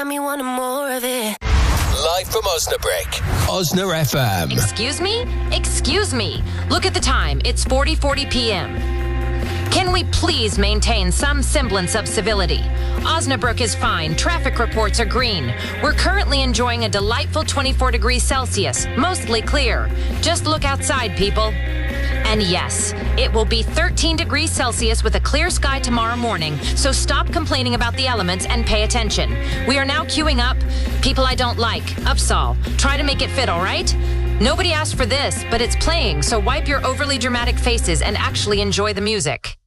got me wanting more of it. Live from Osnabrück, Osna FM. Excuse me? Excuse me. Look at the time. It's 40:40 p.m. Can we please maintain some semblance of civility? Osnabrück is fine. Traffic reports are green. We're currently enjoying a delightful 24 degrees Celsius, mostly clear. Just look outside, people. And yes, it will be 13 degrees Celsius with a clear sky tomorrow morning, so stop complaining about the elements and pay attention. We are now queuing up People I Don't Like, Upsal. Try to make it fit, all right? Nobody asked for this, but it's playing, so wipe your overly dramatic faces and actually enjoy the music.